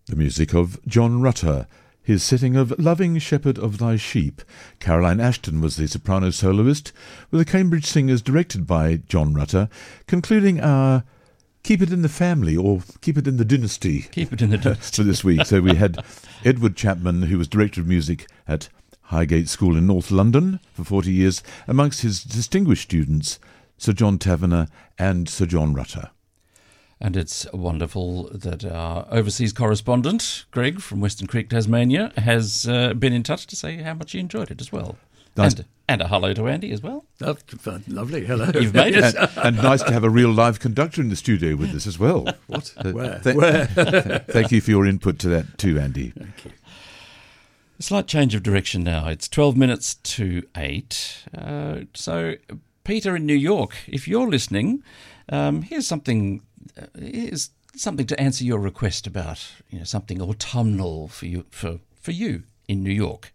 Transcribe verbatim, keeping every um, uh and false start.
The music of John Rutter, his setting of Loving Shepherd of Thy Sheep. Caroline Ashton was the soprano soloist, with the Cambridge Singers directed by John Rutter, concluding our Keep It in the Family, or Keep It in the Dynasty. Keep it in the dynasty. For this week. So we had Edward Chapman, who was Director of Music at Highgate School in North London for forty years, amongst his distinguished students, Sir John Taverner and Sir John Rutter. And it's wonderful that our overseas correspondent, Greg from Western Creek, Tasmania, has uh, been in touch to say how much he enjoyed it as well. Nice. And, and a hello to Andy as well. Oh, lovely, hello. You've made it. And, and nice to have a real live conductor in the studio with us as well. What? Uh, Where? th- Where? Thank you for your input to that too, Andy. Thank you. A slight change of direction now. It's twelve minutes to eight. Uh, so, Peter in New York, if you're listening, um, here's something... Uh, here's something to answer your request about, you know, something autumnal for you for, for you in New York.